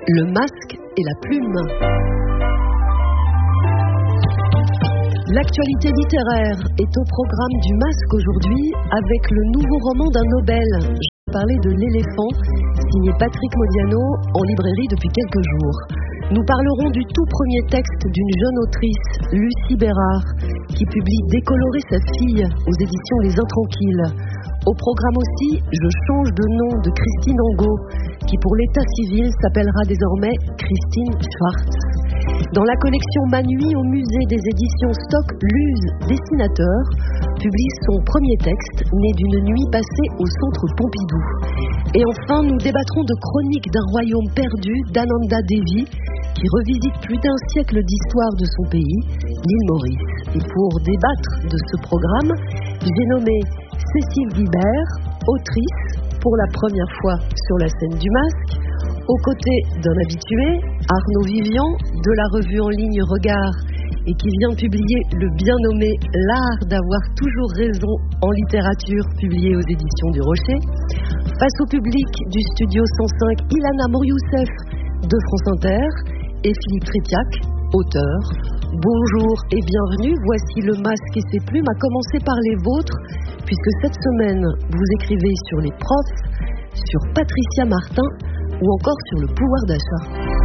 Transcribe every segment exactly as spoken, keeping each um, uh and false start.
Le masque et la plume. L'actualité littéraire est au programme du masque aujourd'hui avec le nouveau roman d'un Nobel. Je parlais de L'éléphant, signé Patrick Modiano, en librairie depuis quelques jours. Nous parlerons du tout premier texte d'une jeune autrice, Lucie Bérard, qui publie Décolorer sa fille aux éditions Les Intranquilles. Au programme aussi, je change de nom de Christine Angot, qui pour l'état civil s'appellera désormais Christine Schwartz. Dans la collection Manui au musée des éditions Stock, Luz, dessinateur, publie son premier texte, né d'une nuit passée au centre Pompidou. Et enfin, nous débattrons de Chroniques d'un royaume perdu d'Ananda Devi, qui revisite plus d'un siècle d'histoire de son pays, l'île Maurice. Et pour débattre de ce programme, j'ai nommé Cécile Guibert, autrice, pour la première fois sur la scène du masque, aux côtés d'un habitué, Arnaud Vivian, de la revue en ligne Regard, et qui vient publier le bien nommé L'art d'avoir toujours raison en littérature, publié aux éditions du Rocher. Face au public du studio cent cinq, Ilana Mouriousef de France Inter et Philippe Trétiac, auteur. Bonjour et bienvenue, voici Le masque et ses plumes, à commencer par les vôtres, puisque cette semaine, vous écrivez sur les profs, sur Patricia Martin ou encore sur le pouvoir d'achat.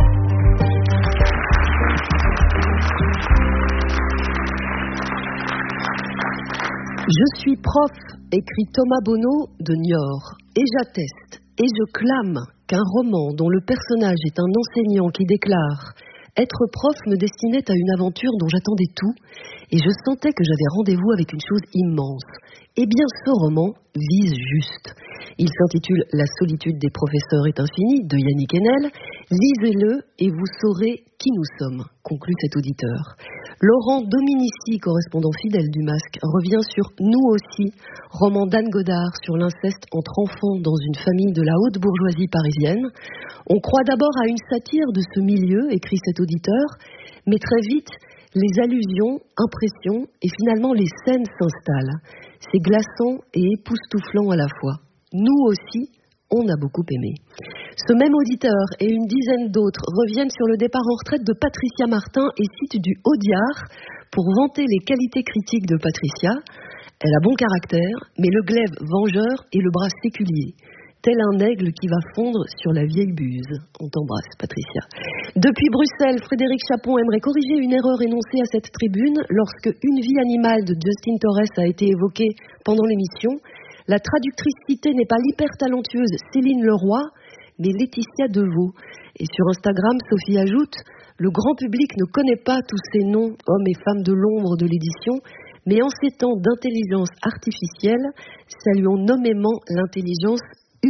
Je suis prof, écrit Thomas Bonneau de Niort, et j'atteste, et je clame qu'un roman dont le personnage est un enseignant qui déclare « Être prof me destinait à une aventure dont j'attendais tout, et je sentais que j'avais rendez-vous avec une chose immense. Eh bien, ce roman vise juste. Il s'intitule « La solitude des professeurs est infinie » de Yannick Enel. Lisez-le et vous saurez qui nous sommes, conclut cet auditeur. Laurent Dominici, correspondant fidèle du masque, revient sur Nous aussi, roman d'Anne Godard sur l'inceste entre enfants dans une famille de la haute bourgeoisie parisienne. On croit d'abord à une satire de ce milieu, écrit cet auditeur, mais très vite, les allusions, impressions et finalement les scènes s'installent. C'est glaçant et époustouflant à la fois. Nous aussi, on a beaucoup aimé. Ce même auditeur et une dizaine d'autres reviennent sur le départ en retraite de Patricia Martin et citent du Audiard pour vanter les qualités critiques de Patricia. Elle a bon caractère, mais le glaive vengeur et le bras séculier. Tel un aigle qui va fondre sur la vieille buse. On t'embrasse, Patricia. Depuis Bruxelles, Frédéric Chapon aimerait corriger une erreur énoncée à cette tribune lorsque Une vie animale de Justin Torres a été évoquée pendant l'émission. La traductrice citée n'est pas l'hyper talentueuse Céline Leroy, mais Laetitia Deveau. Et sur Instagram, Sophie ajoute « Le grand public ne connaît pas tous ces noms, hommes et femmes de l'ombre de l'édition, mais en ces temps d'intelligence artificielle, saluons nommément l'intelligence humaine. »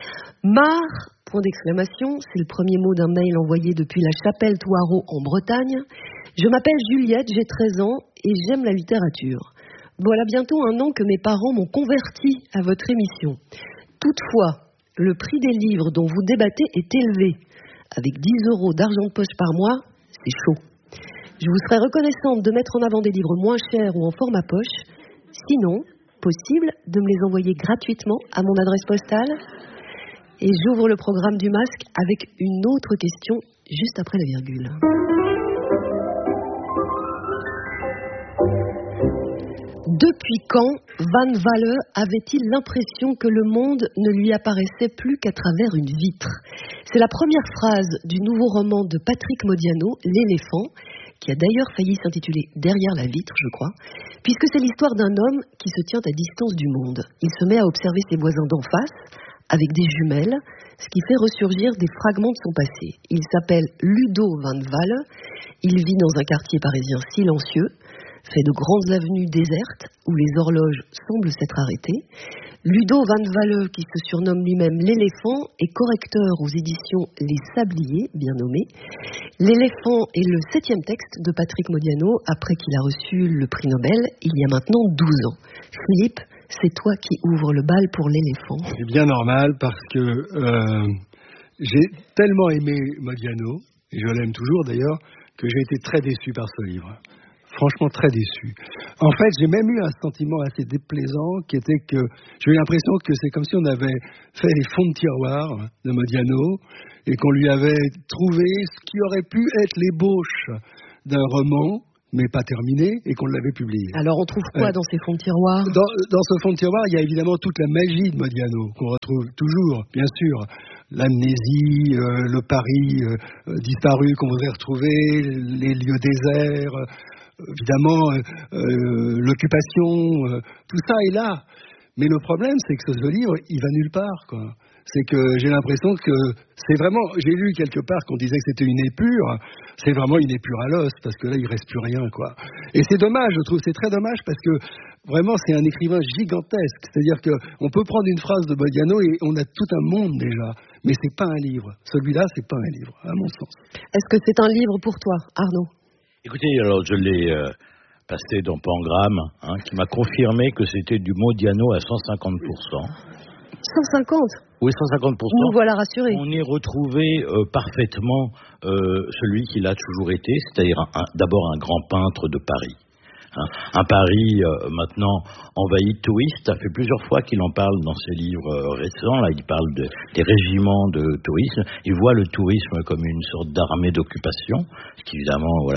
Marre, point d'exclamation, c'est le premier mot d'un mail envoyé depuis la chapelle Thoireau en Bretagne. Je m'appelle Juliette, j'ai treize ans et j'aime la littérature. Voilà bientôt un an que mes parents m'ont converti à votre émission. Toutefois, le prix des livres dont vous débattez est élevé. Avec dix euros d'argent de poche par mois, c'est chaud. Je vous serais reconnaissante de mettre en avant des livres moins chers ou en format poche. Sinon, possible de me les envoyer gratuitement à mon adresse postale. Et j'ouvre le programme du masque avec une autre question juste après la virgule. Depuis quand Van Walle avait-il l'impression que le monde ne lui apparaissait plus qu'à travers une vitre ? C'est la première phrase du nouveau roman de Patrick Modiano, L'éléphant, qui a d'ailleurs failli s'intituler Derrière la vitre, je crois, puisque c'est l'histoire d'un homme qui se tient à distance du monde. Il se met à observer ses voisins d'en face, avec des jumelles, ce qui fait ressurgir des fragments de son passé. Il s'appelle Ludo Van Walle, il vit dans un quartier parisien silencieux, fait de grandes avenues désertes où les horloges semblent s'être arrêtées. Ludo Van Walle, qui se surnomme lui-même l'éléphant, est correcteur aux éditions Les Sabliers, bien nommé. L'éléphant est le septième texte de Patrick Modiano après qu'il a reçu le prix Nobel il y a maintenant douze ans. Philippe, c'est toi qui ouvres le bal pour l'éléphant. C'est bien normal parce que euh, j'ai tellement aimé Modiano, et je l'aime toujours d'ailleurs, que j'ai été très déçu par ce livre. franchement très déçu. En fait, j'ai même eu un sentiment assez déplaisant qui était que j'ai eu l'impression que c'est comme si on avait fait les fonds de tiroir de Modiano et qu'on lui avait trouvé ce qui aurait pu être l'ébauche d'un roman, mais pas terminé, et qu'on l'avait publié. Alors on trouve quoi euh, dans ces fonds de tiroir ? dans, dans ce fond de tiroir, il y a évidemment toute la magie de Modiano, qu'on retrouve toujours, bien sûr. L'amnésie, euh, le Paris euh, disparu qu'on voudrait retrouver, les lieux déserts, euh, évidemment euh, euh, l'occupation, euh, tout ça est là. Mais le problème, c'est que ce livre, il va nulle part, quoi. C'est que j'ai l'impression que c'est vraiment... J'ai lu quelque part qu'on disait que c'était une épure. C'est vraiment une épure à l'os, parce que là, il ne reste plus rien, quoi. Et c'est dommage, je trouve, c'est très dommage, parce que vraiment, c'est un écrivain gigantesque. C'est-à-dire qu'on peut prendre une phrase de Modiano et on a tout un monde déjà. Mais ce n'est pas un livre. Celui-là, ce n'est pas un livre, à mon sens. Est-ce que c'est un livre pour toi, Arnaud ? Écoutez, alors je l'ai... Euh... passé dans Pangramme, hein, qui m'a confirmé que c'était du Modiano à cent cinquante pour cent. cent cinquante ? Oui, cent cinquante pour cent. Nous voilà rassurés. On y retrouvait euh, parfaitement euh, celui qu'il a toujours été, c'est-à-dire un, un, d'abord un grand peintre de Paris. Hein. Un Paris euh, maintenant envahi de touristes. Ça fait plusieurs fois qu'il en parle dans ses livres euh, récents. Là, il parle de, des régiments de tourisme. Il voit le tourisme comme une sorte d'armée d'occupation. Ce qui, évidemment, voilà.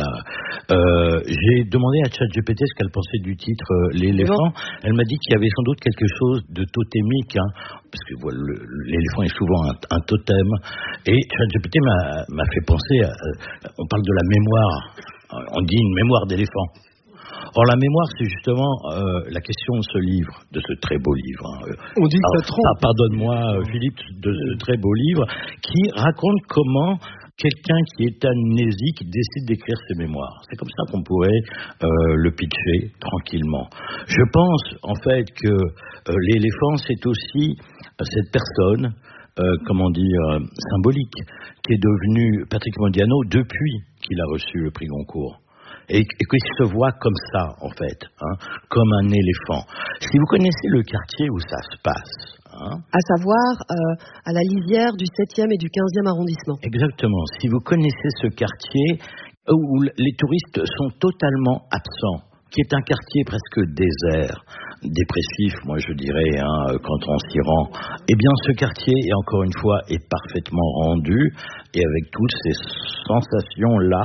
Euh, j'ai demandé à ChatGPT ce qu'elle pensait du titre euh, L'éléphant. Elle m'a dit qu'il y avait sans doute quelque chose de totémique, hein, parce que voilà, le, l'éléphant est souvent un, un totem. Et ChatGPT m'a, m'a fait penser à, à, on parle de la mémoire. On dit une mémoire d'éléphant. Or, la mémoire, c'est justement euh, la question de ce livre, de ce très beau livre. Hein. On dit que ça trompe. Ah, pardonne-moi, Philippe, de ce très beau livre, qui raconte comment quelqu'un qui est amnésique décide d'écrire ses mémoires. C'est comme ça qu'on pourrait euh, le pitcher tranquillement. Je pense, en fait, que euh, l'éléphant, c'est aussi euh, cette personne, euh, comment dire, euh, symbolique, qui est devenue Patrick Modiano depuis qu'il a reçu le prix Goncourt. Et, et qu'il se voit comme ça, en fait, hein, comme un éléphant. Si vous connaissez le quartier où ça se passe... Hein, à savoir, euh, à la lisière du septième et du quinzième arrondissement. Exactement. Si vous connaissez ce quartier où les touristes sont totalement absents, qui est un quartier presque désert, dépressif, moi je dirais, hein, quand on s'y rend, eh bien ce quartier, et encore une fois, est parfaitement rendu, et avec toutes ces sensations-là,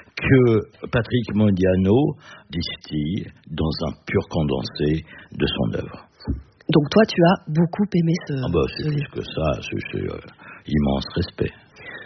que Patrick Modiano distille dans un pur condensé de son œuvre. Donc toi, tu as beaucoup aimé ce, ah bah, c'est ce plus livre. que ça, c'est, c'est euh, immense respect. Cécile ?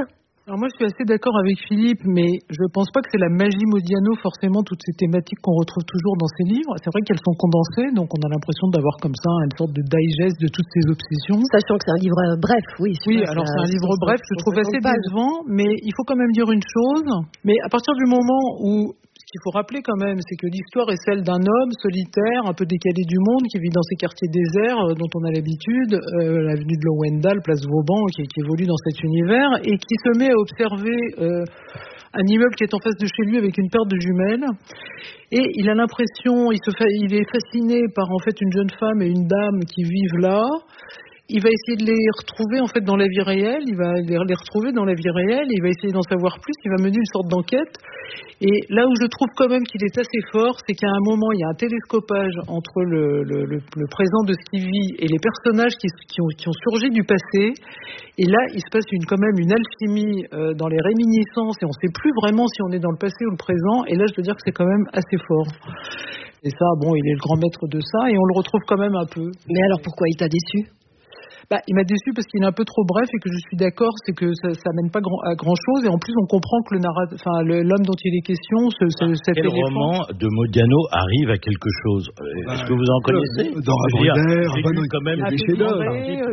Alors moi, je suis assez d'accord avec Philippe, mais je ne pense pas que c'est la magie Modiano, forcément, toutes ces thématiques qu'on retrouve toujours dans ses livres. C'est vrai qu'elles sont condensées, donc on a l'impression d'avoir comme ça une sorte de digest de toutes ces obsessions. Sachant que c'est un livre bref, oui. Oui, alors c'est un livre bref, je trouve assez décevant, mais il faut quand même dire une chose. Mais à partir du moment où... Ce qu'il faut rappeler quand même, c'est que l'histoire est celle d'un homme solitaire, un peu décalé du monde, qui vit dans ces quartiers déserts euh, dont on a l'habitude, euh, l'avenue de Lowendal, place Vauban, qui, qui évolue dans cet univers, et qui se met à observer euh, un immeuble qui est en face de chez lui avec une paire de jumelles. Et il a l'impression, il, se fait, il est fasciné par en fait une jeune femme et une dame qui vivent là. Il va essayer de les retrouver en fait dans la vie réelle, il va les retrouver dans la vie réelle, il va essayer d'en savoir plus, il va mener une sorte d'enquête. Et là où je trouve quand même qu'il est assez fort, c'est qu'à un moment, il y a un télescopage entre le, le, le, le présent de ce qu'il vit et les personnages qui, qui, ont, qui ont surgi du passé. Et là, il se passe une, quand même une alchimie euh, dans les réminiscences et on ne sait plus vraiment si on est dans le passé ou le présent. Et là, je veux dire que c'est quand même assez fort. Et ça, bon, il est le grand maître de ça et on le retrouve quand même un peu. Mais alors pourquoi il t'a déçu ? Bah, il m'a déçu parce qu'il est un peu trop bref et que je suis d'accord, c'est que ça, ça mène pas grand, à grand chose et en plus on comprend que le narrateur, enfin le, l'homme dont il est question, ce, ce, cet Quel éléphant. roman de Modiano arrive à quelque chose ? Est-ce que vous en connaissez ? Dans Abruder, j'ai lu quand même des chefs-d'œuvre.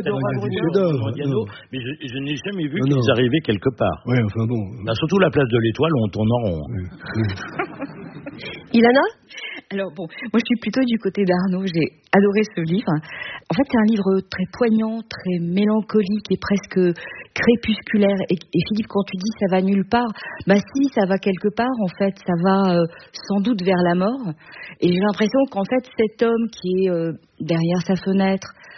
Modiano, mais je, je n'ai jamais vu non, qu'ils non. arrivaient quelque part. Oui, enfin bon. Là, surtout la place de l'Étoile où on tourne en rond. Oui. Ilana ? Alors bon, moi je suis plutôt du côté d'Arnaud, j'ai adoré ce livre. En fait, c'est un livre très poignant, très mélancolique et presque crépusculaire. Et, et Philippe, quand tu dis ça va nulle part, bah si, ça va quelque part, en fait, ça va euh, sans doute vers la mort. Et j'ai l'impression qu'en fait, cet homme qui est euh, derrière sa fenêtre,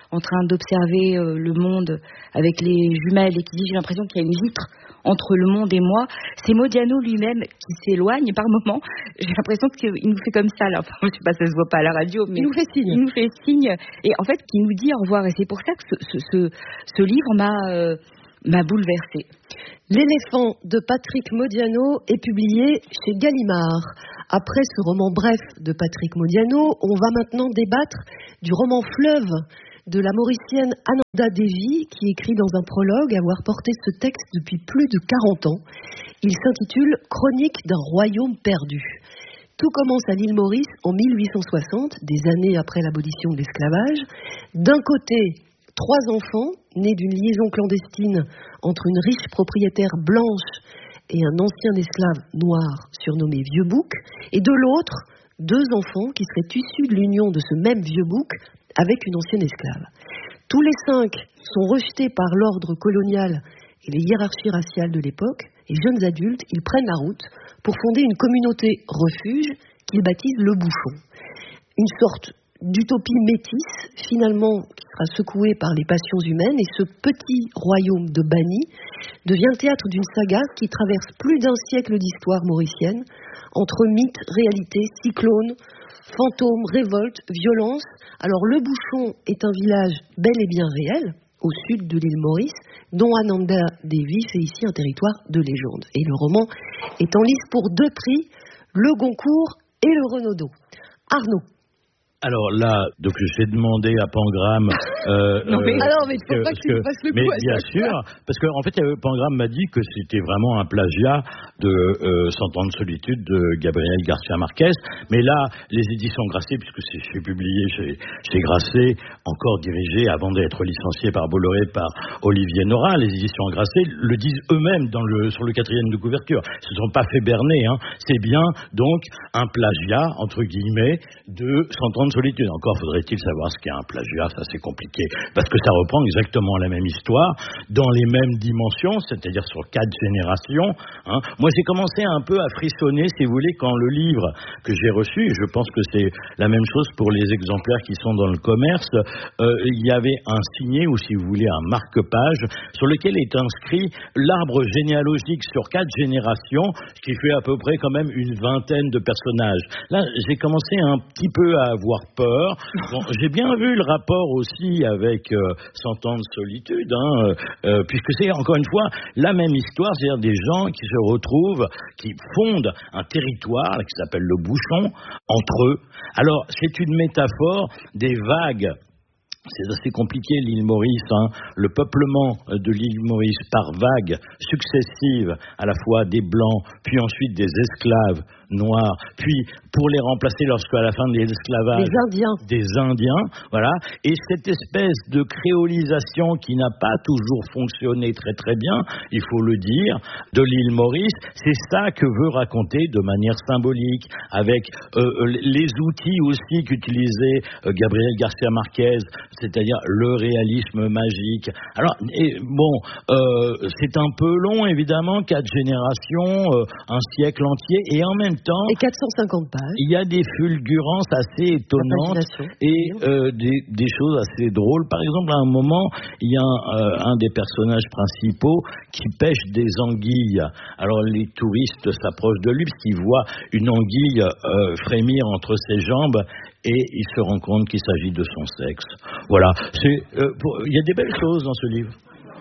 en train d'observer euh, le monde avec les jumelles et qui dit j'ai l'impression qu'il y a une vitre entre le monde et moi. C'est Modiano lui-même qui s'éloigne par moments. J'ai l'impression qu'il nous fait comme ça, là. Enfin, je sais pas, ça se voit pas à la radio, mais il nous fait signe. Il nous fait signe. Et en fait, qui nous dit au revoir. Et c'est pour ça que ce, ce, ce, ce livre m'a, euh, m'a bouleversée. L'éléphant de Patrick Modiano est publié chez Gallimard. Après ce roman bref de Patrick Modiano, on va maintenant débattre du roman Fleuve de la Mauricienne Ananda Devi, qui écrit dans un prologue avoir porté ce texte depuis plus de quarante ans. Il s'intitule « Chronique d'un royaume perdu ». Tout commence à l'île Maurice en mille huit cent soixante, des années après l'abolition de l'esclavage. D'un côté, trois enfants nés d'une liaison clandestine entre une riche propriétaire blanche et un ancien esclave noir surnommé Vieux Bouc, et de l'autre, deux enfants qui seraient issus de l'union de ce même Vieux Bouc avec une ancienne esclave. Tous les cinq sont rejetés par l'ordre colonial et les hiérarchies raciales de l'époque, et jeunes adultes, ils prennent la route pour fonder une communauté refuge qu'ils baptisent le Bouchon. Une sorte d'utopie métisse, finalement, qui sera secouée par les passions humaines, et ce petit royaume de bannis devient le théâtre d'une saga qui traverse plus d'un siècle d'histoire mauricienne, entre mythes, réalités, cyclones, fantômes, révoltes, violences. Alors le Bouchon est un village bel et bien réel, au sud de l'île Maurice, dont Ananda Devi fait ici un territoire de légende. Et le roman est en lice pour deux prix, le Goncourt et le Renaudot. Arnaud. Alors là, donc j'ai demandé à Pangramme. Euh, non mais, euh, alors, mais il faut pas que tu fasses le coup. Mais à bien sûr, fois. Parce qu'en en fait, Pangramme m'a dit que c'était vraiment un plagiat de euh, Cent ans de solitude de Gabriel Garcia Marquez. Mais là, les éditions Grasset, puisque c'est, c'est publié chez, chez Grasset, encore dirigé avant d'être licencié par Bolloré, par Olivier Nora, les éditions Grasset le disent eux-mêmes dans le, sur le quatrième de couverture. Ils se sont pas fait berner. Hein. C'est bien donc un plagiat entre guillemets de Cent ans de solitude. Encore faudrait-il savoir ce qu'est un plagiat, ça c'est compliqué, parce que ça reprend exactement la même histoire, dans les mêmes dimensions, c'est-à-dire sur quatre générations. Hein. Moi j'ai commencé un peu à frissonner, si vous voulez, quand le livre que j'ai reçu, et je pense que c'est la même chose pour les exemplaires qui sont dans le commerce, euh, il y avait un signet, ou si vous voulez un marque-page, sur lequel est inscrit l'arbre généalogique sur quatre générations, ce qui fait à peu près quand même une vingtaine de personnages. Là j'ai commencé un petit peu à avoir peur. Bon, j'ai bien vu le rapport aussi avec euh, Cent ans de solitude, hein, euh, puisque c'est encore une fois la même histoire, c'est-à-dire des gens qui se retrouvent, qui fondent un territoire qui s'appelle le Bouchon entre eux. Alors c'est une métaphore des vagues. C'est assez compliqué l'île Maurice, hein. Le peuplement de l'île Maurice par vagues successives, à la fois des blancs, puis ensuite des esclaves noirs, puis pour les remplacer lorsqu'à la fin de l'esclavage, des Indiens, des Indiens, voilà. Et cette espèce de créolisation qui n'a pas toujours fonctionné très très bien, il faut le dire, de l'île Maurice, c'est ça que veut raconter de manière symbolique, avec euh, les outils aussi qu'utilisait euh, Gabriel Garcia Marquez, c'est-à-dire le réalisme magique. Alors, et, bon, euh, c'est un peu long, évidemment, quatre générations, euh, un siècle entier, et en même temps... Et quatre cent cinquante pages. Il y a des fulgurances assez étonnantes et euh, des, des choses assez drôles. Par exemple, à un moment, il y a un, euh, un des personnages principaux qui pêche des anguilles. Alors, les touristes s'approchent de lui parce qu'ils voient une anguille euh, frémir entre ses jambes, et il se rend compte qu'il s'agit de son sexe. Voilà. C'est, euh, pour, il y a des belles choses dans ce livre.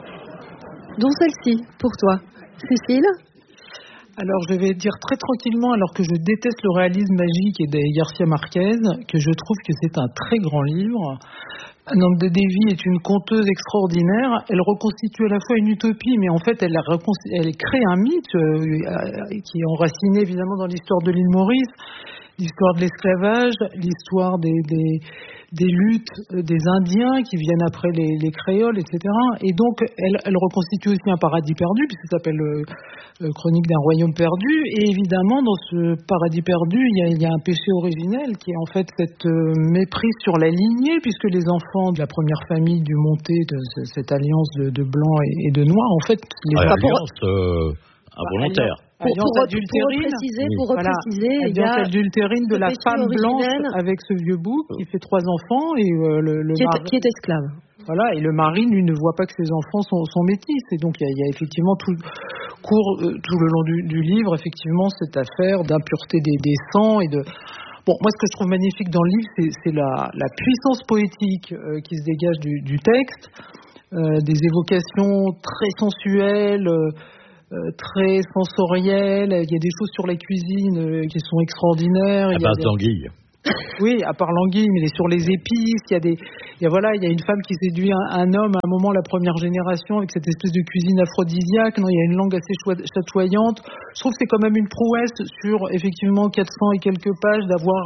Dont celle-ci, pour toi. Cécile ? Alors, je vais dire très tranquillement, alors que je déteste le réalisme magique et de Garcia Marquez, que je trouve que c'est un très grand livre. Ananda Devi est une conteuse extraordinaire. Elle reconstitue à la fois une utopie, mais en fait, elle, a reconst... elle crée un mythe euh, qui est enraciné évidemment dans l'histoire de l'île Maurice, l'histoire de l'esclavage, l'histoire des, des, des luttes des Indiens qui viennent après les, les créoles, et cetera. Et donc, elle, elle reconstitue aussi un paradis perdu, puisque ça s'appelle euh, euh, Chronique d'un royaume perdu. Et évidemment, dans ce paradis perdu, il y a, il y a un péché originel qui est en fait cette euh, méprise sur la lignée, puisque les enfants de la première famille du Monté, de cette alliance de, de blancs et, et de noirs, en fait... Les ah, alliance, euh, involontaire. Pour, pour, pour repréciser, pour voilà, repréciser, il y a adultérine de la femme blanche avec ce vieux bouc qui fait trois enfants et euh, le, le qui, est, mari, qui est esclave. Voilà, et le mari, lui, ne voit pas que ses enfants sont, sont métis. Et donc, il y a, il y a effectivement tout, court, euh, tout le long du, du livre, effectivement, cette affaire d'impureté des, des sangs et de... Bon, moi, ce que je trouve magnifique dans le livre, c'est, c'est la, la puissance poétique euh, qui se dégage du, du texte, euh, des évocations très sensuelles, euh, Euh, très sensorielle. Il y a des choses sur la cuisine euh, qui sont extraordinaires. À il y a base des... d'anguilles. Oui, à part l'anguille, mais sur les épices. Il y a des, il y a voilà, il y a une femme qui séduit un, un homme à un moment, la première génération, avec cette espèce de cuisine aphrodisiaque. Non, il y a une langue assez chatoyante. Je trouve que c'est quand même une prouesse sur effectivement quatre cents et quelques pages d'avoir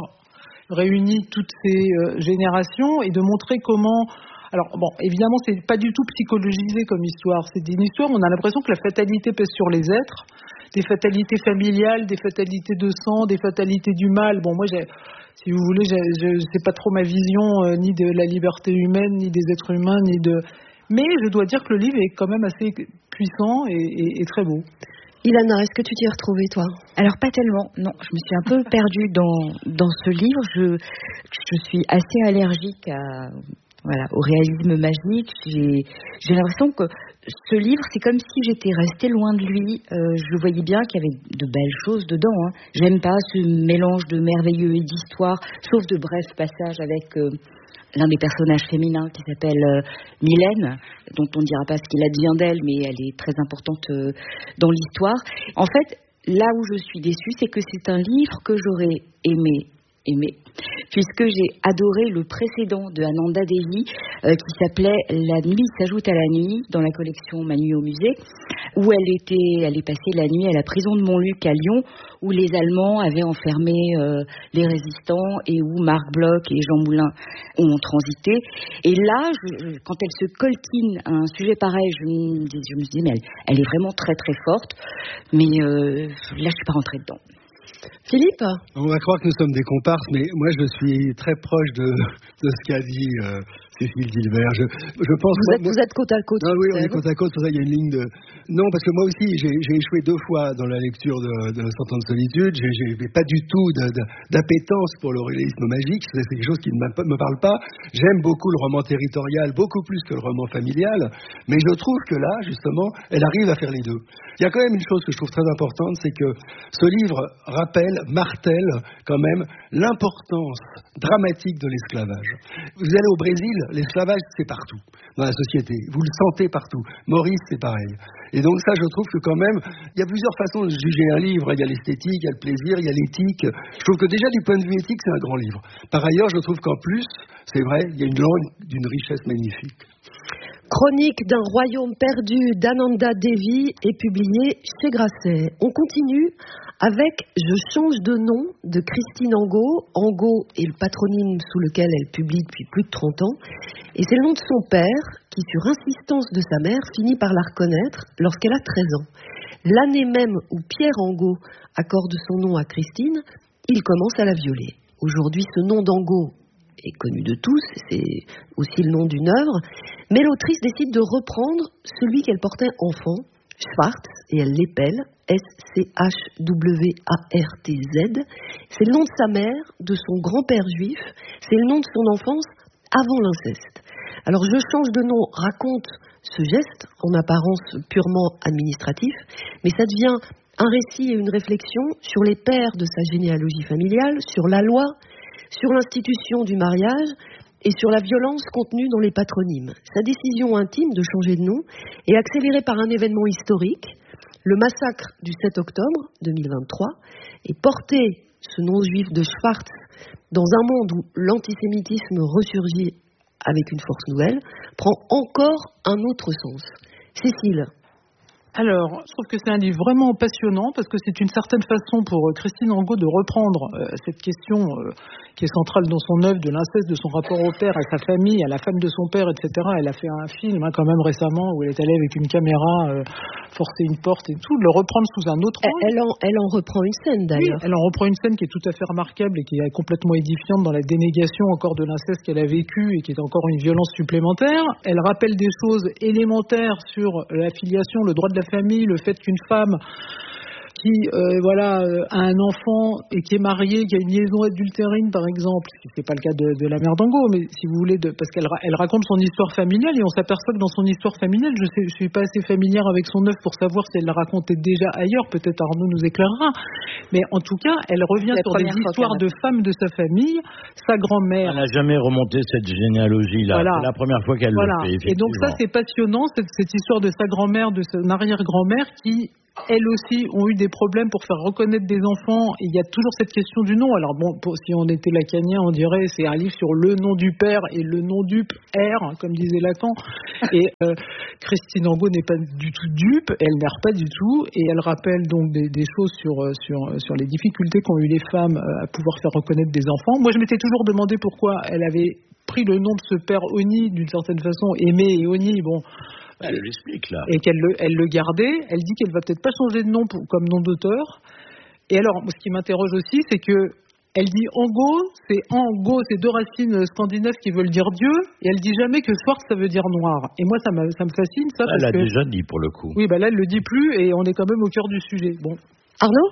réuni toutes ces euh, générations et de montrer comment. Alors bon, évidemment, c'est pas du tout psychologisé comme histoire. C'est une histoire où on a l'impression que la fatalité pèse sur les êtres, des fatalités familiales, des fatalités de sang, des fatalités du mal. Bon, moi, j'ai, si vous voulez, j'ai, je, c'est pas trop ma vision euh, ni de la liberté humaine, ni des êtres humains, ni de. Mais je dois dire que le livre est quand même assez puissant et, et, et très beau. Ilana, est-ce que tu t'y es retrouvée, toi ? Alors, pas tellement, non. Je me suis un peu perdue dans, dans ce livre. Je, je suis assez allergique à. Voilà, au réalisme magique. J'ai, j'ai l'impression que ce livre, c'est comme si j'étais restée loin de lui. Euh, je voyais bien qu'il y avait de belles choses dedans. Hein. J'aime pas ce mélange de merveilleux et d'histoire, sauf de brefs passages avec euh, l'un des personnages féminins qui s'appelle euh, Mylène, dont on ne dira pas ce qu'il advient d'elle, mais elle est très importante euh, dans l'histoire. En fait, là où je suis déçue, c'est que c'est un livre que j'aurais aimé aimé, puisque j'ai adoré le précédent de Ananda Devi euh, qui s'appelait La nuit s'ajoute à la nuit dans la collection Ma nuit au musée, où elle était, elle est passée la nuit à la prison de Montluc à Lyon, où les Allemands avaient enfermé euh, les résistants et où Marc Bloch et Jean Moulin ont transité. Et là, je, je, quand elle se coltine à un sujet pareil, je me, je me suis dit mais elle, elle est vraiment très très forte, mais euh, là je suis pas rentrée dedans. Philippe ? On va croire que nous sommes des comparses, mais moi je suis très proche de, de ce qu'a dit euh, Cécile Gilbert. Je, je pense, vous, moi, êtes, moi... vous êtes côte à côte. Non, oui, on est côte à côte, pour ça il y a une ligne de... Non, parce que moi aussi, j'ai, j'ai échoué deux fois dans la lecture de, de Cent ans de solitude. J'ai, j'ai pas du tout de, de, d'appétence pour le réalisme magique. C'est quelque chose qui ne me parle pas. J'aime beaucoup le roman territorial, beaucoup plus que le roman familial. Mais je trouve que là, justement, elle arrive à faire les deux. Il y a quand même une chose que je trouve très importante, c'est que ce livre rappelle, martèle quand même l'importance dramatique de l'esclavage. Vous allez au Brésil, l'esclavage c'est partout dans la société, vous le sentez partout. Maurice c'est pareil. Et donc ça je trouve que quand même, il y a plusieurs façons de juger un livre, il y a l'esthétique, il y a le plaisir, il y a l'éthique. Je trouve que déjà du point de vue éthique c'est un grand livre. Par ailleurs je trouve qu'en plus, c'est vrai, il y a une langue d'une richesse magnifique. Chronique d'un royaume perdu d'Ananda Devi est publiée chez Grasset. On continue avec Je change de nom de Christine Angot. Angot est le patronyme sous lequel elle publie depuis plus de trente ans. Et c'est le nom de son père qui, sur insistance de sa mère, finit par la reconnaître lorsqu'elle a treize ans. L'année même où Pierre Angot accorde son nom à Christine, il commence à la violer. Aujourd'hui, ce nom d'Angot est connu de tous, c'est aussi le nom d'une œuvre, mais l'autrice décide de reprendre celui qu'elle portait enfant, Schwartz, et elle l'épelle S C H W A R T Z. C'est le nom de sa mère, de son grand-père juif, c'est le nom de son enfance avant l'inceste. Alors Je change de nom raconte ce geste, en apparence purement administratif, mais ça devient un récit et une réflexion sur les pères de sa généalogie familiale, sur la loi, sur l'institution du mariage et sur la violence contenue dans les patronymes. Sa décision intime de changer de nom est accélérée par un événement historique, le massacre du sept octobre deux mille vingt-trois, et porter ce nom juif de Schwartz dans un monde où l'antisémitisme ressurgit avec une force nouvelle, prend encore un autre sens. Cécile. Alors, je trouve que c'est un livre vraiment passionnant parce que c'est une certaine façon pour Christine Angot de reprendre euh, cette question euh, qui est centrale dans son œuvre de l'inceste, de son rapport au père, à sa famille, à la femme de son père, et cetera. Elle a fait un film hein, quand même récemment où elle est allée avec une caméra euh, forcer une porte et tout, le reprendre sous un autre angle. Elle en, elle en reprend une scène d'ailleurs. Oui, elle en reprend une scène qui est tout à fait remarquable et qui est complètement édifiante dans la dénégation encore de l'inceste qu'elle a vécu et qui est encore une violence supplémentaire. Elle rappelle des choses élémentaires sur la filiation, le droit de la famille, le fait qu'une femme qui euh, voilà euh, a un enfant et qui est mariée, qui a une liaison adultérine par exemple, ce qui n'est pas le cas de, de la mère d'Angot, mais si vous voulez, de, parce qu'elle elle raconte son histoire familiale et on s'aperçoit que dans son histoire familiale, je ne suis pas assez familière avec son œuvre pour savoir si elle la racontait déjà ailleurs, peut-être Arnaud nous éclairera, mais en tout cas, elle revient sur des histoires de femmes de sa famille, sa grand-mère. Elle n'a jamais remonté cette généalogie-là, voilà. C'est la première fois qu'elle voilà. le fait. Et donc ça, c'est passionnant, cette, cette histoire de sa grand-mère, de son arrière-grand-mère qui... elles aussi ont eu des problèmes pour faire reconnaître des enfants. Et il y a toujours cette question du nom. Alors bon, pour, si on était lacanien, on dirait c'est un livre sur le nom du père et le nom dupe R, comme disait Lacan. Et euh, Christine Angot n'est pas du tout dupe, elle n'erre pas du tout, et elle rappelle donc des, des choses sur, sur, sur les difficultés qu'ont eu les femmes à pouvoir faire reconnaître des enfants. Moi, je m'étais toujours demandé pourquoi elle avait pris le nom de ce père Oni, d'une certaine façon, Aimé et Oni, bon... Elle l'explique là. Et qu'elle le, elle le gardait. Elle dit qu'elle va peut-être pas changer de nom pour, comme nom d'auteur. Et alors, ce qui m'interroge aussi, c'est que elle dit Angot, c'est Angot, c'est deux racines scandinaves qui veulent dire Dieu. Et elle dit jamais que Schwartz ça veut dire noir. Et moi, ça, ça me fascine ça. Elle l'a que... déjà dit pour le coup. Oui, bah là, elle le dit plus et on est quand même au cœur du sujet. Bon, Arnaud.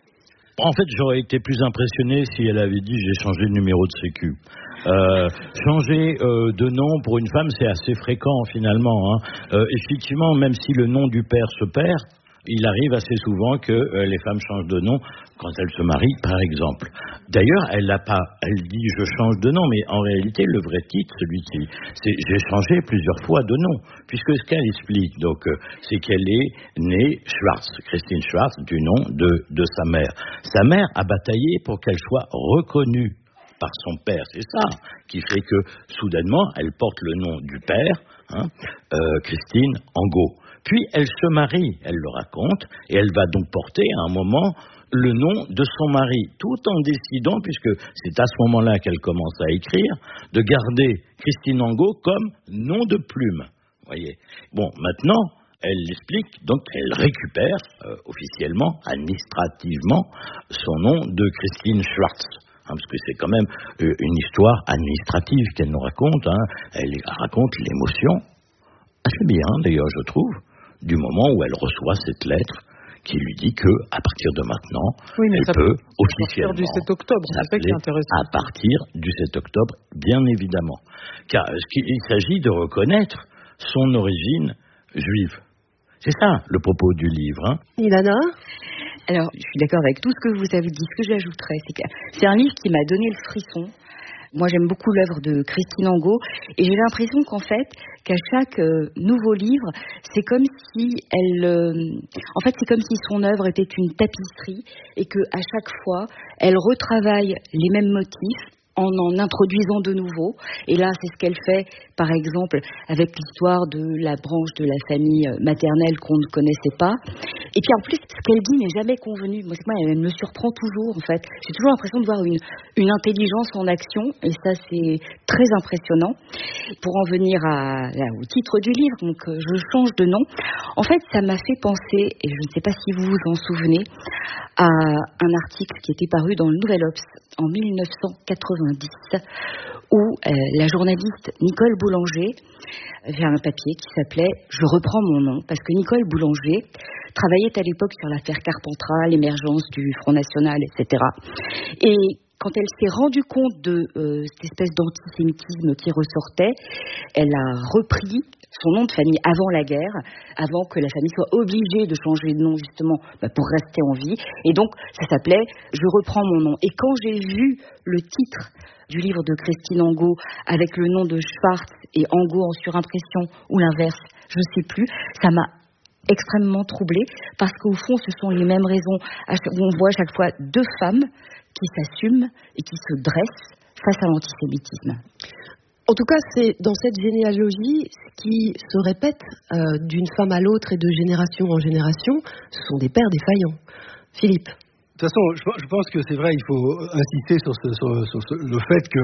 En fait, j'aurais été plus impressionné si elle avait dit j'ai changé de numéro de sécu. Euh, changer euh, de nom pour une femme, c'est assez fréquent finalement. Hein. Euh, effectivement, même si le nom du père se perd, il arrive assez souvent que euh, les femmes changent de nom quand elles se marient, par exemple. D'ailleurs, elle n'a pas, elle dit je change de nom, mais en réalité, le vrai titre, celui-ci, c'est j'ai changé plusieurs fois de nom, puisque ce qu'elle explique, donc, euh, c'est qu'elle est née Schwartz, Christine Schwartz, du nom de de sa mère. Sa mère a bataillé pour qu'elle soit reconnue par son père, c'est ça qui fait que soudainement elle porte le nom du père, hein, euh, Christine Angot. Puis elle se marie, elle le raconte, et elle va donc porter à un moment le nom de son mari, tout en décidant, puisque c'est à ce moment-là qu'elle commence à écrire, de garder Christine Angot comme nom de plume. Voyez. Bon, maintenant, elle l'explique, donc elle récupère euh, officiellement, administrativement, son nom de Christine Schwartz. Hein, parce que c'est quand même euh, une histoire administrative qu'elle nous raconte. Hein. Elle raconte l'émotion, assez bien d'ailleurs, je trouve, du moment où elle reçoit cette lettre qui lui dit que à partir de maintenant, oui, mais elle peut officiellement du sept octobre, c'est ça qui est intéressant. À partir du sept octobre, bien évidemment. Car il s'agit de reconnaître son origine juive. C'est ça le propos du livre. Hein. Ilana ? Alors, je suis d'accord avec tout ce que vous avez dit. Ce que j'ajouterais, c'est que c'est un livre qui m'a donné le frisson. Moi, j'aime beaucoup l'œuvre de Christine Angot et j'ai l'impression qu'en fait, qu'à chaque euh, nouveau livre, c'est comme si elle, euh, en fait, c'est comme si son œuvre était une tapisserie et que à chaque fois, elle retravaille les mêmes motifs en en introduisant de nouveaux. Et là, c'est ce qu'elle fait, par exemple, avec l'histoire de la branche de la famille maternelle qu'on ne connaissait pas. Et puis en plus, ce qu'elle dit n'est jamais convenu. Moi, moi, elle me surprend toujours, en fait. J'ai toujours l'impression de voir une, une intelligence en action, et ça, c'est très impressionnant. Pour en venir à, là, au titre du livre, donc euh, je change de nom. En fait, ça m'a fait penser, et je ne sais pas si vous vous en souvenez, à un article qui était paru dans le Nouvel Obs en dix-neuf cent quatre-vingt-dix, où euh, la journaliste Nicole Boulanger avait un papier qui s'appelait « Je reprends mon nom », parce que Nicole Boulanger travaillait à l'époque sur l'affaire Carpentras, l'émergence du Front National, et cetera. Et quand elle s'est rendue compte de euh, cette espèce d'antisémitisme qui ressortait, elle a repris son nom de famille avant la guerre, avant que la famille soit obligée de changer de nom justement bah, pour rester en vie. Et donc, ça s'appelait « Je reprends mon nom ». Et quand j'ai vu le titre du livre de Christine Angot avec le nom de Schwartz et Angot en surimpression, ou l'inverse, je ne sais plus, ça m'a extrêmement troublée, parce qu'au fond, ce sont les mêmes raisons. On voit à chaque fois deux femmes qui s'assument et qui se dressent face à l'antisémitisme. En tout cas, c'est dans cette généalogie, ce qui se répète euh, d'une femme à l'autre et de génération en génération, ce sont des pères défaillants. Philippe. De toute façon, je pense que c'est vrai, il faut insister sur, ce, sur, sur ce, le fait que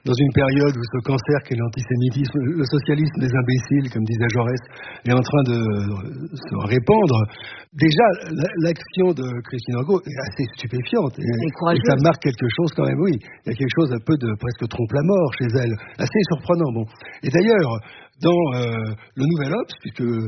dans une période où ce cancer qu'est l'antisémitisme, le socialisme des imbéciles, comme disait Jaurès, est en train de se répandre, déjà, l'action de Christine Angot est assez stupéfiante. Et, et ça marque quelque chose quand même, oui. Il y a quelque chose un peu de presque trompe-la-mort chez elle, assez surprenant. Bon. Et d'ailleurs, dans euh, le Nouvel Obs, puisque euh,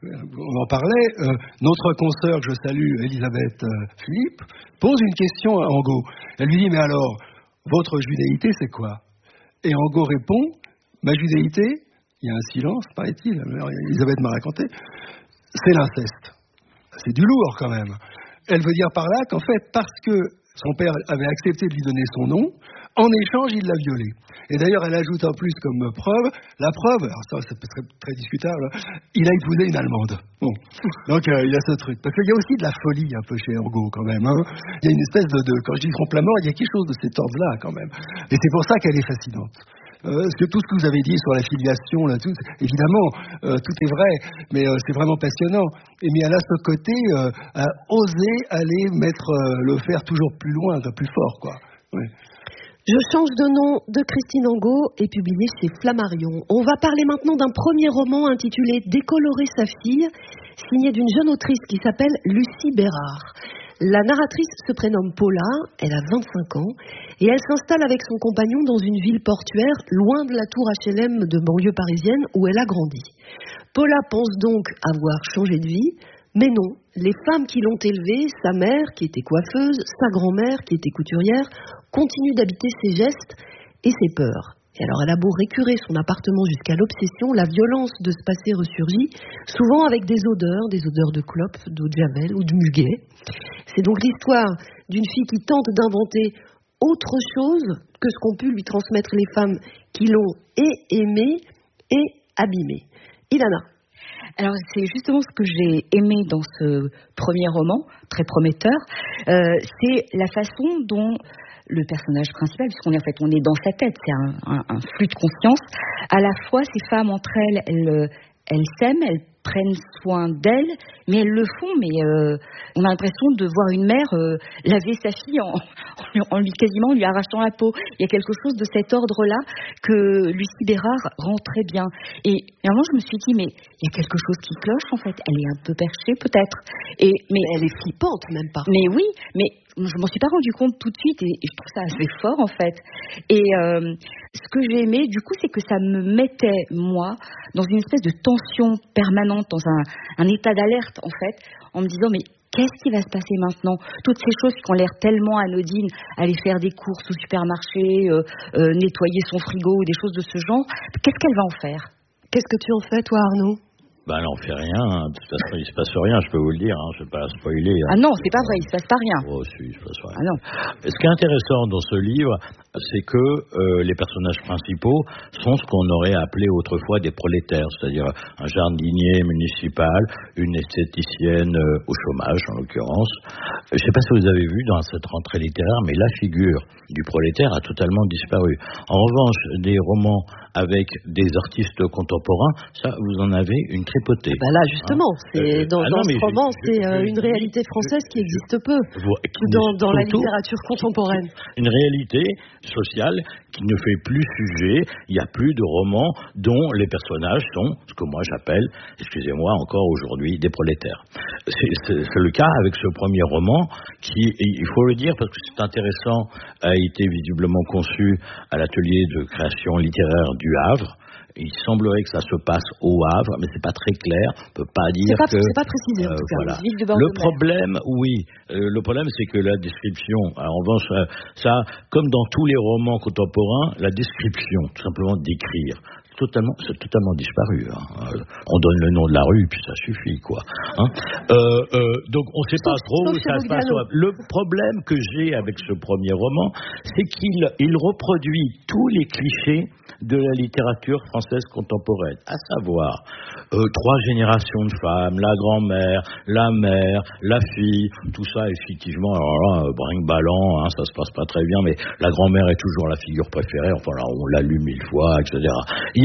on en parlait, euh, notre consoeur que je salue, Elisabeth euh, Philippe, pose une question à Angot. Elle lui dit, mais alors, votre judéité, c'est quoi? Et Angot répond, ma judéité, il y a un silence, paraît-il, Elisabeth m'a raconté, c'est l'inceste. C'est du lourd quand même. Elle veut dire par là qu'en fait, parce que son père avait accepté de lui donner son nom, en échange, il l'a violée. Et d'ailleurs, elle ajoute en plus comme preuve, la preuve, alors ça c'est très, très discutable, il a épousé une Allemande. Bon. Donc euh, il y a ce truc. Parce qu'il y a aussi de la folie un peu chez Angot quand même. Hein. Il y a une espèce de, de quand je dis trompe-la-mort, il y a quelque chose de cet ordre-là quand même. Et c'est pour ça qu'elle est fascinante. Euh, parce que tout ce que vous avez dit sur la filiation, là, tout, évidemment, euh, tout est vrai, mais euh, c'est vraiment passionnant. Et mais elle a ce côté euh, à oser aller mettre euh, le fer toujours plus loin, plus fort, quoi. Ouais. Je change de nom de Christine Angot et publié chez Flammarion. On va parler maintenant d'un premier roman intitulé Décolorer sa fille, signé d'une jeune autrice qui s'appelle Lucie Bérard. La narratrice se prénomme Paula, elle a vingt-cinq ans, et elle s'installe avec son compagnon dans une ville portuaire, loin de la tour H L M de banlieue parisienne où elle a grandi. Paula pense donc avoir changé de vie, mais non, les femmes qui l'ont élevée, sa mère qui était coiffeuse, sa grand-mère qui était couturière, continuent d'habiter ses gestes et ses peurs. Et alors elle a beau récurer son appartement jusqu'à l'obsession, la violence de ce passé ressurgit, souvent avec des odeurs, des odeurs de clope, d'eau de javel ou de muguet. C'est donc l'histoire d'une fille qui tente d'inventer autre chose que ce qu'ont pu lui transmettre les femmes qui l'ont et aimée et abîmée. Ilana. Alors c'est justement ce que j'ai aimé dans ce premier roman, très prometteur, euh, c'est la façon dont le personnage principal, puisqu'on est en fait on est dans sa tête, c'est un, un, un flux de conscience. À la fois, ces femmes entre elles, elles, elles s'aiment, elles prennent soin d'elles, mais elles le font. Mais euh, on a l'impression de voir une mère euh, laver sa fille en, en lui quasiment en lui arrachant la peau. Il y a quelque chose de cet ordre-là que Lucie Bérard rend très bien. Et à un moment, je me suis dit, mais il y a quelque chose qui cloche en fait. Elle est un peu perchée peut-être. Et mais elle est flippante même pas. Mais oui, mais je m'en suis pas rendu compte tout de suite et, et je trouve ça assez fort en fait. Et euh, ce que j'ai aimé du coup, c'est que ça me mettait moi dans une espèce de tension permanente, dans un, un état d'alerte en fait, en me disant mais qu'est-ce qui va se passer maintenant? Toutes ces choses qui ont l'air tellement anodines, aller faire des courses au supermarché, euh, euh, nettoyer son frigo ou des choses de ce genre, qu'est-ce qu'elle va en faire? Qu'est-ce que tu en fais toi Arnaud? Ben, elle n'en fait rien. De toute façon, il ne se passe rien, je peux vous le dire. Hein, je ne vais pas la spoiler. Hein. Ah non, c'est pas vrai, il ne se passe pas rien. Oh, si, il se passe rien. Ah non. Ce qui est intéressant dans ce livre, c'est que euh, les personnages principaux sont ce qu'on aurait appelé autrefois des prolétaires, c'est-à-dire un jardinier municipal, une esthéticienne euh, au chômage, en l'occurrence. Je ne sais pas si vous avez vu dans cette rentrée littéraire, mais la figure du prolétaire a totalement disparu. En revanche, des romans avec des artistes contemporains, ça, vous en avez une tripotée. Bah là, justement, hein c'est, dans, ah non, dans ce roman, je, c'est je, je, une réalité française je, qui existe peu vous, qui dans, dans la littérature contemporaine. Une réalité sociale qui ne fait plus sujet. Il n'y a plus de romans dont les personnages sont ce que moi j'appelle, excusez-moi, encore aujourd'hui, des prolétaires. C'est, c'est, c'est le cas avec ce premier roman qui, il faut le dire parce que c'est intéressant, a été visiblement conçu à l'atelier de création littéraire du Havre. Il semblerait que ça se passe au Havre, mais c'est pas très clair. On peut pas dire c'est pas, que. C'est pas précisé. Euh, en tout cas, voilà. Le problème, oui, euh, le problème, c'est que la description. Alors, en revanche, euh, ça, comme dans tous les romans contemporains, la description, tout simplement d'écrire. Totalement, c'est totalement disparu. Hein. On donne le nom de la rue, puis ça suffit, quoi. Hein euh, euh, donc, on ne sait pas trop où ça se passe. Le problème que j'ai avec ce premier roman, c'est qu'il il reproduit tous les clichés de la littérature française contemporaine, à savoir euh, trois générations de femmes, la grand-mère, la mère, la fille, tout ça effectivement, alors là, euh, brinque-ballant, hein, ça se passe pas très bien, mais la grand-mère est toujours la figure préférée, enfin là, on l'a lu mille fois, et cetera. Il y a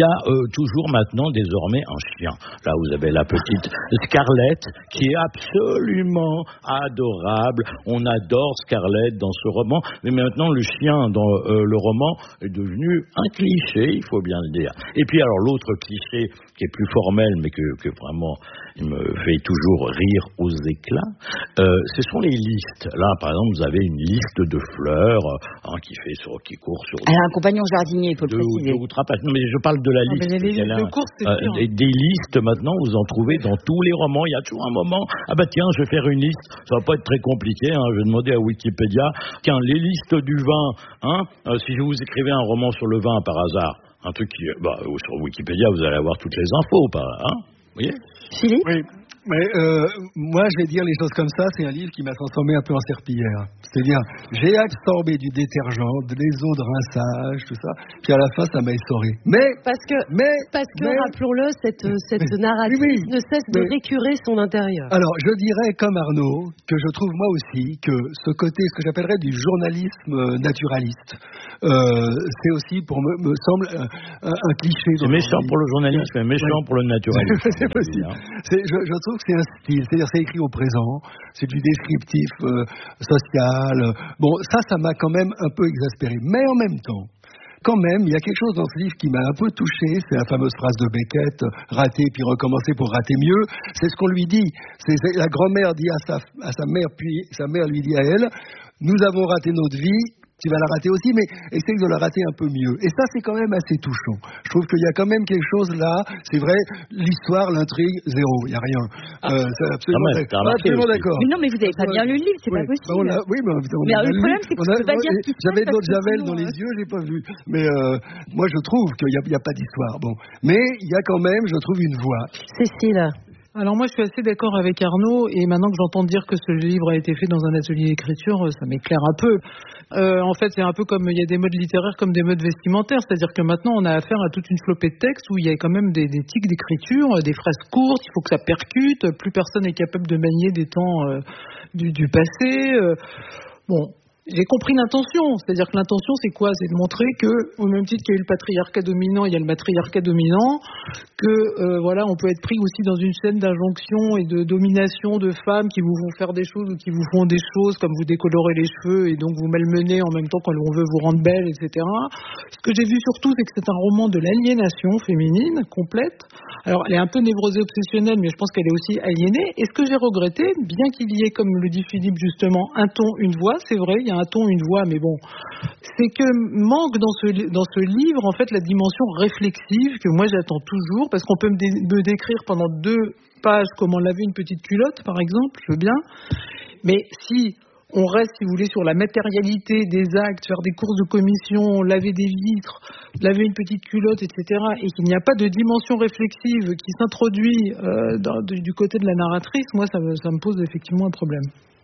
a euh, toujours maintenant, désormais, un chien. Là, vous avez la petite Scarlett, qui est absolument adorable. On adore Scarlett dans ce roman, mais maintenant, le chien dans euh, le roman est devenu un cliché, il faut bien le dire. Et puis, alors, l'autre cliché, qui est plus formel, mais que, que vraiment, il me fait toujours rire aux éclats, euh, ce sont les listes. Là, par exemple, vous avez une liste de fleurs, hein, qui fait sur, qui court sur... Alors, un compagnon jardinier, il faut le préciser. Deux ou trois pages. Non, mais je parle de la liste. Non, mais les, là, le cours, c'est euh, sûr. des, des listes, maintenant, vous en trouvez dans tous les romans. Il y a toujours un moment, ah bah tiens, je vais faire une liste. Ça va pas être très compliqué, hein. Je vais demander à Wikipédia. Tiens, les listes du vin, hein, euh, si vous écrivez un roman sur le vin par hasard, un truc qui, bah, sur Wikipédia, vous allez avoir toutes les infos, pas, hein, vous voyez? Philippe? Oui. Mais euh, moi, je vais dire les choses comme ça. C'est un livre qui m'a transformé un peu en serpillière. C'est-à-dire, j'ai absorbé du détergent, des eaux de rinçage, tout ça. Puis à la fin, ça m'a essoré. Mais parce que, mais, parce que mais, rappelons-le, cette, cette mais, narrative oui, oui, ne cesse de mais, récurer son intérieur. Alors, je dirais comme Arnaud que je trouve moi aussi que ce côté, ce que j'appellerais du journalisme naturaliste, euh, c'est aussi, pour me, me semble, un, un cliché. C'est méchant pour le journalisme, mais méchant ouais. pour le naturalisme. C'est possible. C'est, je, je trouve que c'est un style, c'est-à-dire c'est écrit au présent, c'est du descriptif euh, social. Bon, ça, ça m'a quand même un peu exaspéré. Mais en même temps, quand même, il y a quelque chose dans ce livre qui m'a un peu touché, c'est la fameuse phrase de Beckett, rater puis recommencer pour rater mieux. C'est ce qu'on lui dit. C'est, c'est la grand-mère dit à sa, à sa mère, puis sa mère lui dit à elle, nous avons raté notre vie, tu vas la rater aussi, mais essaye de la rater un peu mieux. Et ça, c'est quand même assez touchant. Je trouve qu'il y a quand même quelque chose là. C'est vrai, l'histoire, l'intrigue, zéro, il n'y a rien. Ah, euh, c'est absolument, même, d'accord. absolument d'accord. Mais non, mais vous n'avez pas bien lu le livre, c'est oui, pas possible. Bah on a, oui, mais, on mais a le problème, c'est que je ne peux pas dire ce qui se passe. J'avais d'autres Javel sinon, dans les euh... yeux, j'ai pas vu. Mais euh, moi, je trouve qu'il n'y a, a pas d'histoire. Bon, mais il y a quand même, je trouve, une voix. Cécile. Alors moi, je suis assez d'accord avec Arnaud, et maintenant que j'entends dire que ce livre a été fait dans un atelier d'écriture, ça m'éclaire un peu. Euh, en fait, c'est un peu comme il y a des modes littéraires comme des modes vestimentaires, c'est-à-dire que maintenant, on a affaire à toute une flopée de textes où il y a quand même des, des tics d'écriture, des phrases courtes, il faut que ça percute, plus personne n'est capable de manier des temps euh, du, du passé. Euh, bon... J'ai compris l'intention, c'est-à-dire que l'intention c'est quoi? C'est de montrer que, au même titre qu'il y a eu le patriarcat dominant, il y a le matriarcat dominant, que euh, voilà, on peut être pris aussi dans une scène d'injonction et de domination de femmes qui vous font faire des choses ou qui vous font des choses comme vous décolorer les cheveux et donc vous malmener en même temps quand on veut vous rendre belle, et cetera. Ce que j'ai vu surtout, c'est que c'est un roman de l'aliénation féminine complète. Alors, elle est un peu névrosée, obsessionnelle, mais je pense qu'elle est aussi aliénée. Et ce que j'ai regretté, bien qu'il y ait, comme le dit Philippe justement, un ton, une voix, c'est vrai, il y a un ton, une voix, mais bon, c'est que manque dans ce, dans ce livre, en fait, la dimension réflexive que moi j'attends toujours, parce qu'on peut me, dé, me décrire pendant deux pages comment laver une petite culotte, par exemple, je veux bien, mais si on reste, si vous voulez, sur la matérialité des actes, faire des courses de commission, laver des vitres, laver une petite culotte, et cetera, et qu'il n'y a pas de dimension réflexive qui s'introduit euh, dans, du, du côté de la narratrice, moi, ça me, ça me pose effectivement un problème.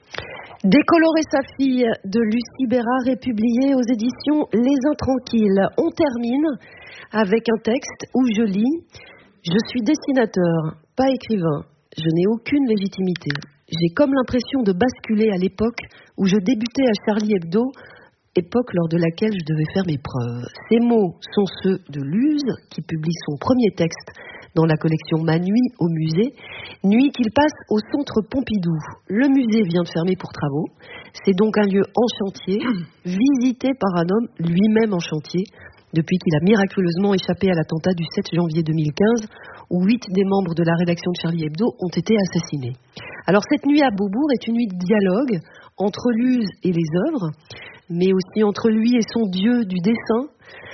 Décolorer sa fille de Lucie Bérard est publié aux éditions Les Intranquilles. On termine avec un texte où je lis « Je suis dessinateur, pas écrivain. Je n'ai aucune légitimité. J'ai comme l'impression de basculer à l'époque où je débutais à Charlie Hebdo, époque lors de laquelle je devais faire mes preuves. » Ces mots sont ceux de Luz, qui publie son premier texte dans la collection Ma nuit au musée, nuit qu'il passe au centre Pompidou. Le musée vient de fermer pour travaux. C'est donc un lieu en chantier, visité par un homme lui-même en chantier, depuis qu'il a miraculeusement échappé à l'attentat du sept janvier deux mille quinze, où huit des membres de la rédaction de Charlie Hebdo ont été assassinés. Alors cette nuit à Beaubourg est une nuit de dialogue entre Luz et les œuvres, mais aussi entre lui et son dieu du dessin,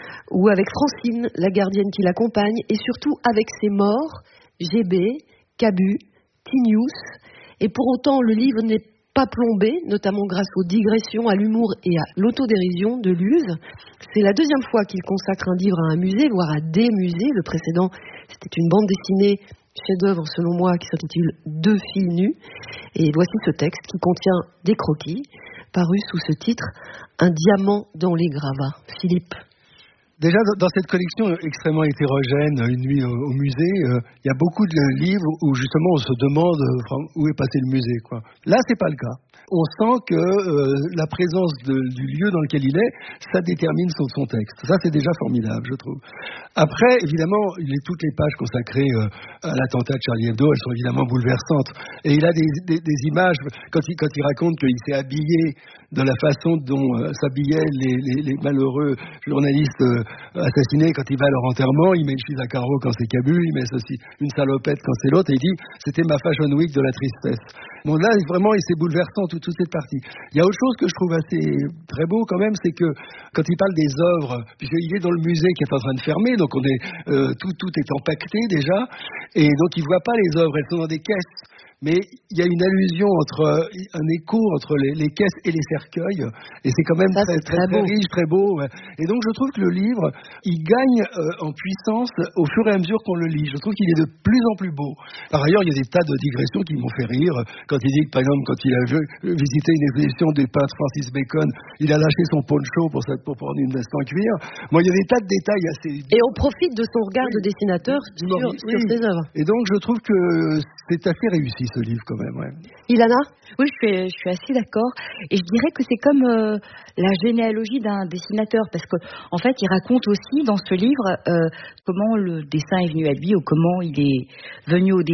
ou avec Francine, la gardienne qui l'accompagne, et surtout avec ses morts, G B, Cabu, Tinius. Et pour autant, le livre n'est pas plombé, notamment grâce aux digressions, à l'humour et à l'autodérision de Luz. C'est la deuxième fois qu'il consacre un livre à un musée, voire à des musées. Le précédent, c'était une bande dessinée chef-d'œuvre, selon moi, qui s'intitule Deux filles nues. Et voici ce texte qui contient des croquis, parus sous ce titre Un diamant dans les gravats. Philippe. Déjà, dans cette collection extrêmement hétérogène, Une nuit au, au musée, il euh, y a beaucoup de livres où justement on se demande euh, où est passé le musée, quoi. Là, c'est pas le cas. on sent que euh, la présence de, du lieu dans lequel il est, ça détermine son, son texte. Ça, c'est déjà formidable, je trouve. Après, évidemment, les, toutes les pages consacrées euh, à l'attentat de Charlie Hebdo, elles sont évidemment bouleversantes. Et il a des, des, des images, quand il, quand il raconte qu'il s'est habillé de la façon dont euh, s'habillaient les, les, les malheureux journalistes euh, assassinés quand il va à leur enterrement, il met une chemise à carreaux quand c'est Cabu, il met ceci, une salopette quand c'est l'autre, et il dit c'était ma fashion week de la tristesse. Bon là vraiment il s'est bouleversant toute, toute cette partie. Il y a autre chose que je trouve assez très beau quand même, c'est que quand il parle des œuvres, puisqu'il est dans le musée qui est en train de fermer, donc on est euh, tout, tout est empaqueté déjà, et donc il voit pas les œuvres, elles sont dans des caisses. Mais il y a une allusion entre un écho entre les, les caisses et les cercueils, et c'est quand même ça, très, très, très, très riche, très beau. Ouais. Et donc je trouve que le livre, il gagne euh, en puissance au fur et à mesure qu'on le lit. Je trouve qu'il est de plus en plus beau. Par ailleurs, il y a des tas de digressions qui m'ont fait rire. Quand il dit que, par exemple, quand il a vu, visité une exposition du peintre Francis Bacon, il a lâché son poncho pour, pour prendre une veste en cuir. Moi, il y a des tas de détails assez. Et on profite de son regard oui, de dessinateur sur, oui, sur ses œuvres. Et donc je trouve que c'est assez réussi ce livre quand même. Ouais. Ilana ? Oui, je suis, je suis assez d'accord. Et je dirais que c'est comme euh, la généalogie d'un dessinateur, parce que en fait, il raconte aussi dans ce livre euh, comment le dessin est venu à lui ou comment il est venu au dessin.